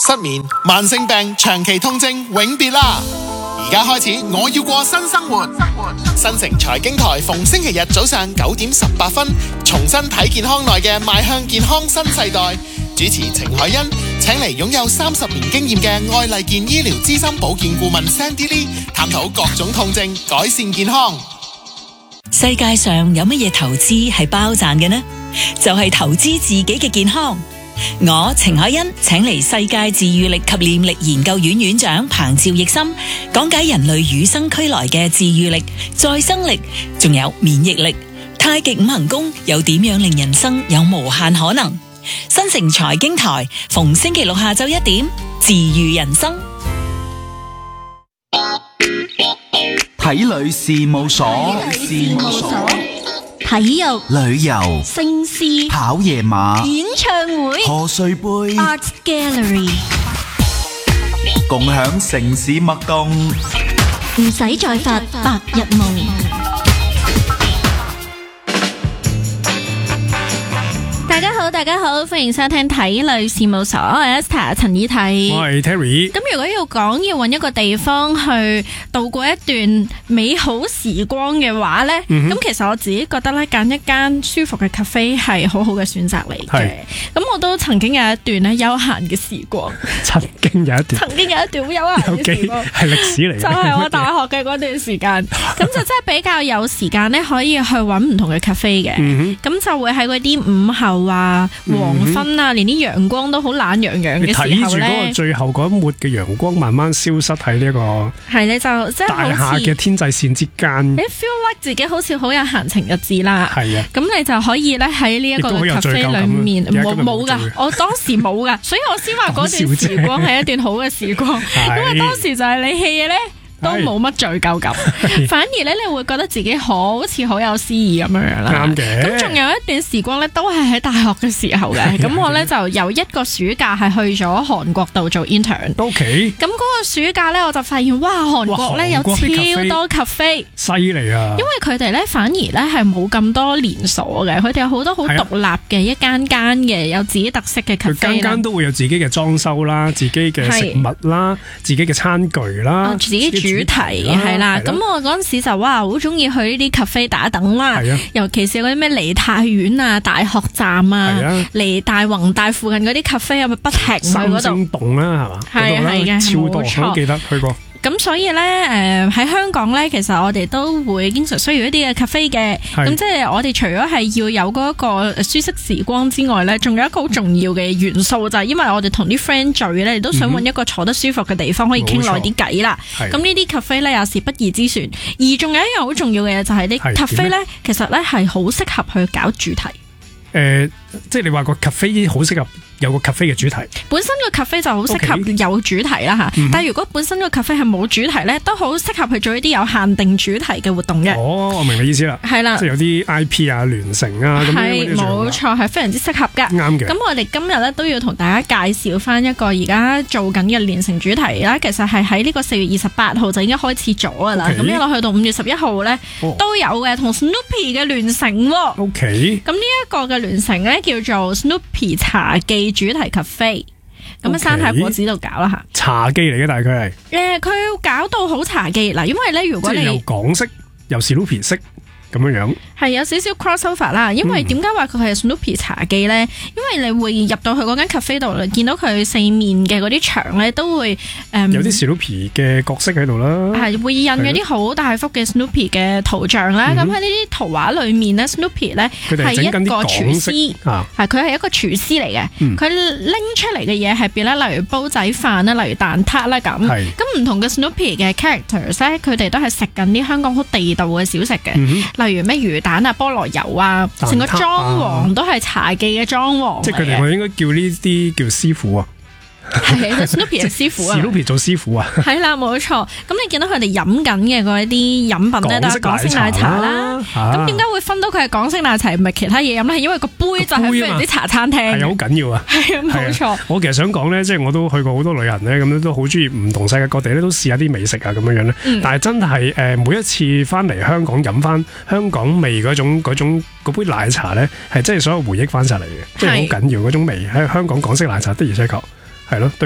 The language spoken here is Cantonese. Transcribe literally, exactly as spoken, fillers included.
失眠、慢性病、長期痛症永別啦！而家開始，我要過新生活。新城財經台逢星期日早上九點十八分，重新睇健康內嘅邁向健康新世代。主持程海欣請嚟擁有三十年經驗嘅愛麗健醫療資深保健顧問 Sandy Lee， 探討各種痛症，改善健康。 世界上有乜嘢投資係包賺嘅呢？就係投資自己嘅健康。我程海欣請嚟世界治癒力及念力研究院院長彭趙奕森，講解人類與生俱來嘅治癒力、再生力，仲有免疫力。太極五行功又點樣令人生有無限可能？新城財經台逢星期六下晝一點，治癒人生。 體旅事務所，事務所， 體育、 旅遊、 聲詩、 跑夜馬、 演唱會、 賀歲杯、 Art Gallery， 共享城市脈動， 唔使再發白日夢。大家好，大家好，歡迎收聽體旅事務所，我係 Esther 陳以娣， 我係 Terry。 咁如果要講要揾一個地方去度過一段美好時光嘅話呢，咁、嗯、其實我自己覺得咧，揀一間舒服嘅 cafe 係好好嘅選擇嚟嘅。咁我都曾經有一段咧休閒嘅時光， 曾經有一段， 曾經有一段休閒嘅時光， 係歷史嚟嘅， 就係我大學嘅嗰段時間。咁就真係比較有時間咧，可以去揾唔同嘅 cafe 嘅。咁、嗯、就會喺嗰啲午後啊、黃昏啊，嗯、連啲陽光都好懶洋洋嘅時候咧， 睇住嗰個最後嗰一抹嘅陽光慢慢消失喺呢一個係你就即係大廈嘅天際線之間， 你 feel like 自己好似好有閒情逸致啦。 係啊， 咁你就可以咧喺呢一個 cafe 裏面冇冇噶，我當時冇噶，所以我先話嗰段時光係一段好嘅時光，因為當時就係你戲嘅咧。都冇乜罪疚感，反而咧你會覺得自己好似好有詩意咁樣樣啦。 啱嘅。 咁仲有一段時光咧，都係喺大學嘅時候嘅。咁我咧就有一個暑假係去咗韓國度做 intern。 O K。咁嗰個暑假咧，我就發現哇，韓國咧有超多 cafe， 犀利啊！ 因為佢哋咧反而咧係冇咁多連鎖嘅，佢哋有好多好獨立嘅一間間嘅有自己特色嘅 cafe。 佢間間都會有自己嘅裝修啦，自己嘅食物啦，自己嘅餐具啦， 自己主題係啦，咁我嗰陣時就哇好中意去呢啲 cafe 打等啦，尤其是嗰啲咩梨泰院啊、大學站啊、梨大宏大附近嗰啲 cafe 有咪不停去嗰度。 三星洞啦，係嘛？ 係係嘅， 超多，我都記得去過。 咁所以咧，誒、呃、喺香港咧，其實我哋都會經常需要一啲嘅 cafe 嘅。咁即係我哋除咗係要有嗰一個舒適時光之外咧，仲有一個好重要嘅元素就係、是、因為我哋同啲 friend 聚咧，都想揾一個坐得舒服嘅地方，可以傾耐啲偈啦。咁呢啲 cafe 咧，又是不二之選。而仲有一樣好重要嘅嘢就係啲 cafe 咧，其實咧係好適合去搞主題。 誒、呃，即係你話個 cafe 好適合有個 cafe 嘅主題， 本身個 cafe 就好適合有主題啦吓。Okay. 但係如果本身個 cafe 係冇主題咧，都好適合去做一啲有限定主題嘅活動嘅。 哦，我明你意思啦，係啦，即係有啲 I P 啊、聯成啊，咁係冇錯，係非常之適合噶。啱嘅。咁我哋今日咧都要同大家介紹翻一個而家做緊嘅聯成主題啦。其實係喺呢個四月二十八號就已經開始咗噶啦。咁一路去到五月十一號咧都有嘅，同 Snoopy 嘅聯成。 O K。 咁呢一個嘅聯成咧叫做 Snoopy 茶記主題 cafe， 咁喺山太果子度搞啦吓。 茶記嚟嘅，大概係誒，佢搞到好茶記嗱，因為咧如果你即係又港式又 Snoopy 式咁樣樣， 係有少少 crossover 啦。因為點解話佢係 Snoopy 茶記咧？因為你會入到去嗰間 cafe 度，見到佢四面嘅嗰啲牆咧，都會誒、嗯、 有啲 Snoopy 嘅角色喺度啦，係會印咗啲好大幅嘅 Snoopy 嘅圖像啦。咁喺呢啲圖畫裏面咧，Snoopy 咧係一個廚師，係佢係一個廚師嚟嘅。佢、嗯、拎出嚟嘅嘢係變咧，例如煲仔飯啦，例如蛋撻啦咁。咁唔同嘅 Snoopy 嘅 characters 咧，佢哋都係食緊啲香港好地道嘅小食嘅。嗯例如咩魚蛋啊、菠蘿油啊，成個裝潢都係茶記嘅裝潢。 即係佢哋我應該叫呢啲叫師傅啊。 係 Snoopy 嘅師傅啊 Snoopy 做師傅啊。係啦，冇錯。咁你見到佢哋飲緊嘅嗰一啲飲品咧，都係港式奶茶啦。咁點解會分到佢係港式奶茶唔係其他嘢飲咧？係因為個杯就係非常之茶餐廳，係好緊要啊。 係啊，冇錯。 我其實想講咧，即係我都去過好多旅行咧，咁都好中意唔同世界各地咧，都試下啲美食啊咁樣樣咧。嗯、但係真係誒，每一次翻嚟香港飲翻香港味嗰種嗰種嗰杯奶茶咧，係真係所有回憶翻晒嚟嘅，即係好緊要嗰種味喺香港港式奶茶的而且確係咯。